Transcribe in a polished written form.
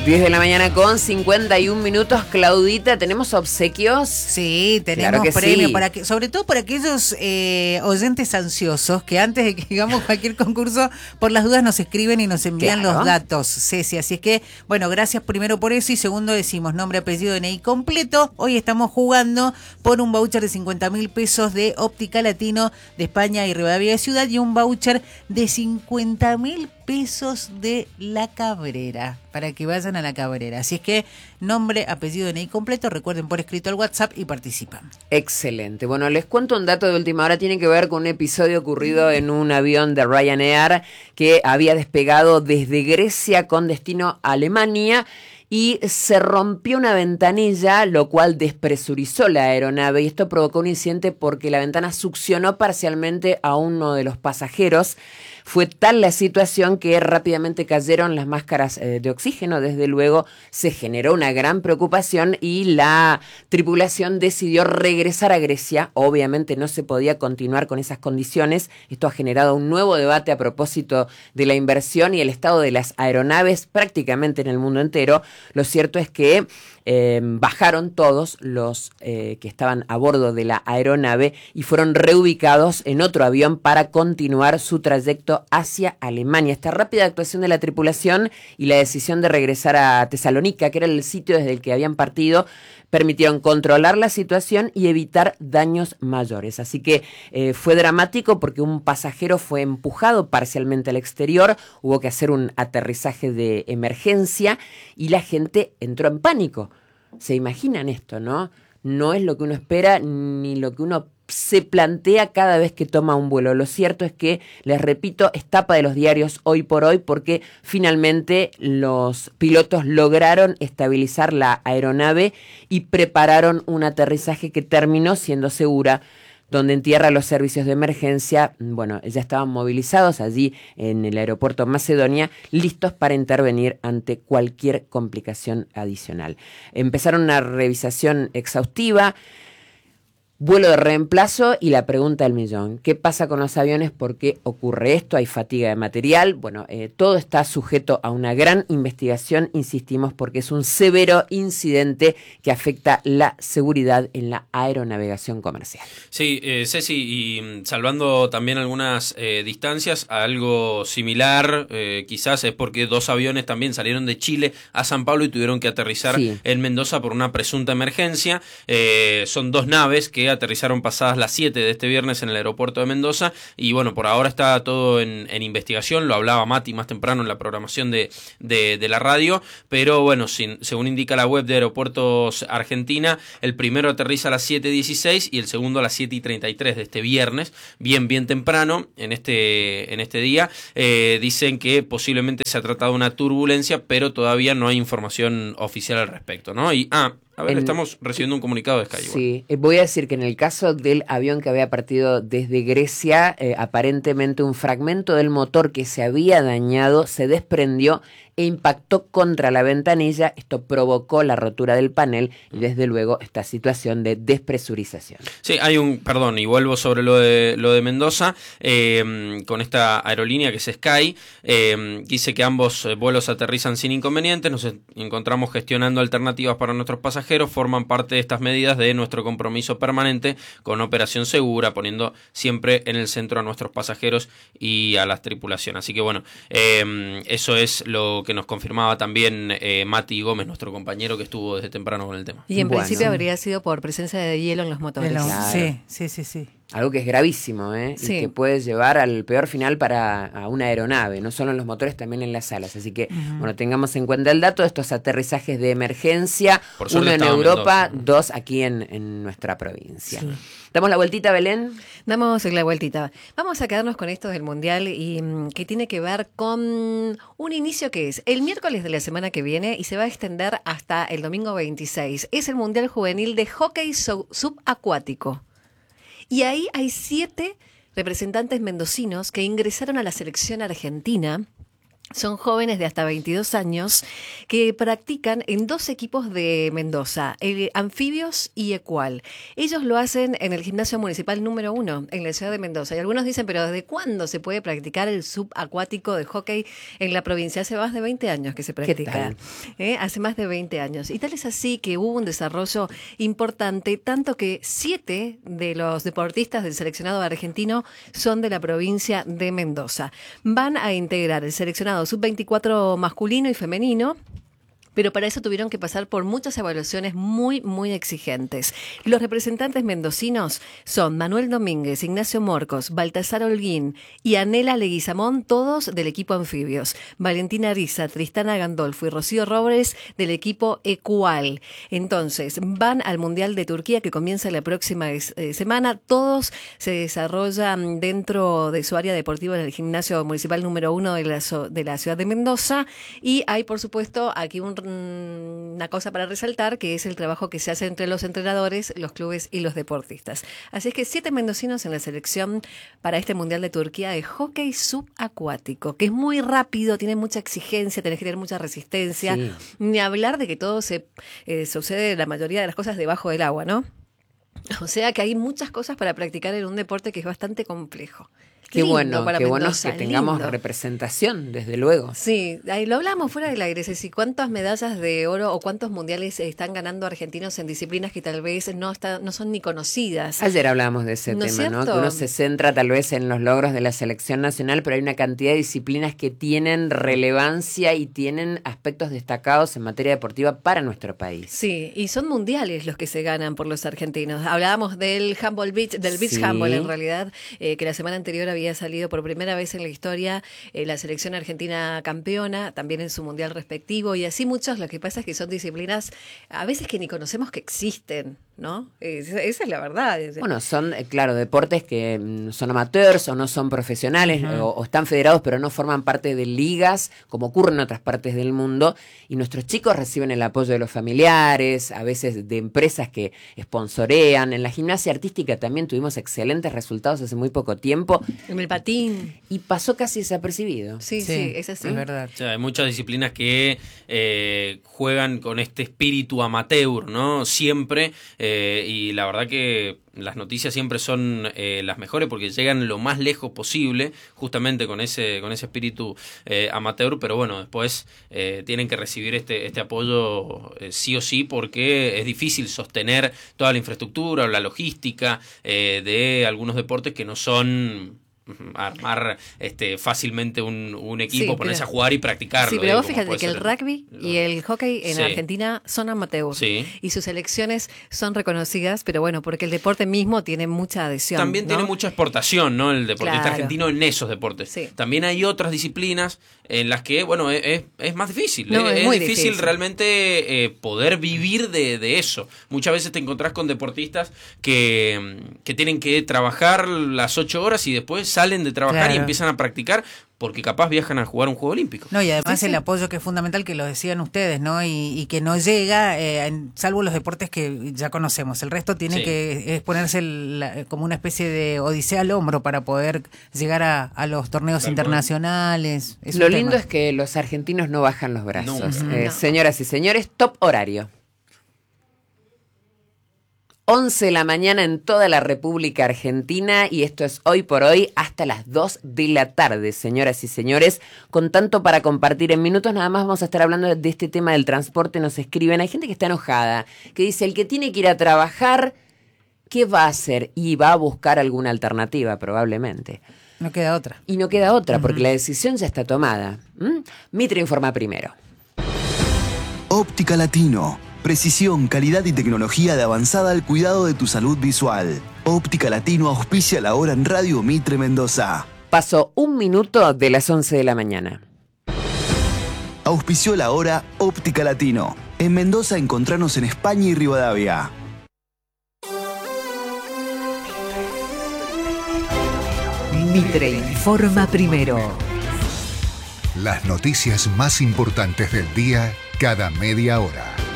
10 de la mañana con 51 minutos. Claudita, ¿tenemos obsequios? Sí, tenemos claro premios, sí. sobre todo para aquellos oyentes ansiosos que antes de que hagamos cualquier concurso, por las dudas nos escriben y nos envían los datos, Ceci. Así es que, bueno, gracias primero por eso y segundo decimos nombre, apellido, DNI completo. Hoy estamos jugando por un voucher de 50.000 pesos de Óptica Latino de España y Rivadavia de Ciudad y un voucher de 50.000 pesos de La Cabrera, para que vayan a La Cabrera. Así es que nombre, apellido, DNI completo, recuerden por escrito al WhatsApp y participan. Excelente. Bueno, les cuento un dato de última hora, tiene que ver con un episodio ocurrido en un avión de Ryanair que había despegado desde Grecia con destino a Alemania y se rompió una ventanilla, lo cual despresurizó la aeronave y esto provocó un incidente porque la ventana succionó parcialmente a uno de los pasajeros. Fue tal la situación que rápidamente cayeron las máscaras de oxígeno. Desde luego se generó una gran preocupación y la tripulación decidió regresar a Grecia. Obviamente no se podía continuar con esas condiciones. Esto ha generado un nuevo debate a propósito de la inversión y el estado de las aeronaves prácticamente en el mundo entero. Lo cierto es que bajaron todos los que estaban a bordo de la aeronave y fueron reubicados en otro avión para continuar su trayecto hacia Alemania. Esta rápida actuación de la tripulación y la decisión de regresar a Tesalónica, que era el sitio desde el que habían partido, permitieron controlar la situación y evitar daños mayores. Así que fue dramático porque un pasajero fue empujado parcialmente al exterior, hubo que hacer un aterrizaje de emergencia y la gente entró en pánico. ¿Se imaginan esto, no? No es lo que uno espera ni lo que uno se plantea cada vez que toma un vuelo. Lo cierto es que, les repito, es tapa de los diarios hoy por hoy porque finalmente los pilotos lograron estabilizar la aeronave y prepararon un aterrizaje que terminó siendo segura, donde en tierra los servicios de emergencia, bueno, ya estaban movilizados allí en el aeropuerto Macedonia, listos para intervenir ante cualquier complicación adicional. Empezaron una revisación exhaustiva, vuelo de reemplazo y la pregunta del millón. ¿Qué pasa con los aviones? ¿Por qué ocurre esto? ¿Hay fatiga de material? Bueno, todo está sujeto a una gran investigación, insistimos, porque es un severo incidente que afecta la seguridad en la aeronavegación comercial. Sí, Ceci, y salvando también algunas distancias, algo similar quizás es porque dos aviones también salieron de Chile a San Pablo y tuvieron que aterrizar en Mendoza por una presunta emergencia. Son dos naves que aterrizaron pasadas las 7 de este viernes en el aeropuerto de Mendoza y bueno, por ahora está todo en investigación, lo hablaba Mati más temprano en la programación de la radio, pero bueno, según indica la web de Aeropuertos Argentina, el primero aterriza a las 7:16 y el segundo a las 7:33 de este viernes, bien temprano en este día. Dicen que posiblemente se ha tratado de una turbulencia, pero todavía no hay información oficial al respecto, ¿no? Y a ver, estamos recibiendo un comunicado de Sky. Sí, voy a decir que en el caso del avión que había partido desde Grecia, aparentemente un fragmento del motor que se había dañado se desprendió e impactó contra la ventanilla. Esto provocó la rotura del panel y desde luego esta situación de despresurización. Sí, hay perdón, y vuelvo sobre lo de Mendoza, con esta aerolínea que es Sky, dice que ambos vuelos aterrizan sin inconvenientes, nos encontramos gestionando alternativas para nuestros pasajeros, forman parte de estas medidas de nuestro compromiso permanente con operación segura, poniendo siempre en el centro a nuestros pasajeros y a la tripulación. Así que bueno, eso es lo que nos confirmaba también Mati Gómez, nuestro compañero que estuvo desde temprano con el tema. Y en principio habría sido por presencia de hielo en los motores. Claro. Sí. Algo que es gravísimo, Sí. Y que puede llevar al peor final a una aeronave, no solo en los motores, también en las alas. Así que, bueno, tengamos en cuenta el dato de estos aterrizajes de emergencia, uno en Europa, dos aquí en nuestra provincia. Sí. ¿Damos la vueltita, Belén? Damos la vueltita. Vamos a quedarnos con esto del Mundial y que tiene que ver con un inicio que es el miércoles de la semana que viene y se va a extender hasta el domingo 26. Es el Mundial Juvenil de Hockey Subacuático. Y ahí hay 7 representantes mendocinos que ingresaron a la selección argentina Son jóvenes de hasta 22 años que practican en 2 equipos de Mendoza, Anfibios y Ecual. Ellos lo hacen en el gimnasio municipal número 1 en la ciudad de Mendoza. Y algunos dicen, pero ¿desde cuándo se puede practicar el subacuático de hockey en la provincia? Hace más de 20 años que se practica. Hace más de 20 años. Y tal es así que hubo un desarrollo importante, tanto que 7 de los deportistas del seleccionado argentino son de la provincia de Mendoza. Van a integrar el seleccionado sub-24 masculino y femenino, pero para eso tuvieron que pasar por muchas evaluaciones muy, muy exigentes. Los representantes mendocinos son Manuel Domínguez, Ignacio Morcos, Baltasar Holguín y Anela Leguizamón, todos del equipo Anfibios. Valentina Ariza, Tristana Gandolfo y Rocío Robles del equipo Ecual. Entonces, van al Mundial de Turquía que comienza la próxima semana. Todos se desarrollan dentro de su área deportiva en el gimnasio municipal número 1 de la ciudad de Mendoza. Y hay, por supuesto, aquí una cosa para resaltar, que es el trabajo que se hace entre los entrenadores, los clubes y los deportistas. Así es que 7 mendocinos en la selección para este Mundial de Turquía de hockey subacuático, que es muy rápido, tiene mucha exigencia, tenés que tener mucha resistencia, ni hablar de que todo sucede, la mayoría de las cosas debajo del agua, ¿no? O sea que hay muchas cosas para practicar en un deporte que es bastante complejo. Qué bueno que tengamos representación, desde luego. Sí, ahí lo hablamos fuera del aire, Ceci. ¿Cuántas medallas de oro o cuántos mundiales están ganando argentinos en disciplinas que tal vez no son ni conocidas? Ayer hablábamos de ese tema, ¿no? Que uno se centra tal vez en los logros de la selección nacional, pero hay una cantidad de disciplinas que tienen relevancia y tienen aspectos destacados en materia deportiva para nuestro país. Sí, y son mundiales los que se ganan por los argentinos. Hablábamos del beach handball en realidad, que la semana anterior había salido por primera vez en la historia la selección argentina campeona, también en su mundial respectivo, y así muchos. Lo que pasa es que son disciplinas a veces que ni conocemos que existen, ¿no? Esa es la verdad. Bueno, son, claro, deportes que son amateurs o no son profesionales, o están federados pero no forman parte de ligas, como ocurre en otras partes del mundo, y nuestros chicos reciben el apoyo de los familiares, a veces de empresas que sponsorean. En la gimnasia artística también tuvimos excelentes resultados hace muy poco tiempo. En el patín. Y pasó casi desapercibido. Sí, es así. Es verdad. O sea, hay muchas disciplinas que juegan con este espíritu amateur, ¿no? Siempre. Y la verdad que las noticias siempre son las mejores porque llegan lo más lejos posible, justamente con ese espíritu amateur. Pero bueno, después tienen que recibir este apoyo sí o sí, porque es difícil sostener toda la infraestructura o la logística de algunos deportes que no son armar fácilmente un equipo, ponerse a jugar y practicarlo. Sí, pero vos fíjate que el rugby y el hockey en Argentina son amateurs, y sus selecciones son reconocidas, pero bueno, porque el deporte mismo tiene mucha adhesión. También tiene mucha exportación, ¿no? El deportista argentino en esos deportes. Sí. También hay otras disciplinas en las que, bueno, es más difícil. No, es muy difícil realmente poder vivir de eso. Muchas veces te encontrás con deportistas que tienen que trabajar las 8 horas y después salen de trabajar y empiezan a practicar porque capaz viajan a jugar un Juego Olímpico. No, y además el apoyo que es fundamental, que lo decían ustedes, ¿no? Y que no llega, salvo los deportes que ya conocemos. El resto tiene que ponerse como una especie de odisea al hombro para poder llegar a los torneos internacionales. Lo lindo es que los argentinos no bajan los brazos. No. Señoras y señores, top horario. 11 de la mañana en toda la República Argentina, y esto es Hoy por Hoy hasta las 2 de la tarde, señoras y señores, con tanto para compartir. En minutos nada más vamos a estar hablando de este tema del transporte. Nos escriben, hay gente que está enojada, que dice, el que tiene que ir a trabajar, ¿qué va a hacer? Y va a buscar alguna alternativa, probablemente. No queda otra. Y no queda otra, porque la decisión ya está tomada. Mitre informa primero. Óptica Latino. Precisión, calidad y tecnología de avanzada al cuidado de tu salud visual. Óptica Latino auspicia la hora en Radio Mitre Mendoza. Pasó 1 minuto de las 11 de la mañana. Auspició la hora Óptica Latino. En Mendoza encontranos en España y Rivadavia. Mitre informa primero. Las noticias más importantes del día cada media hora.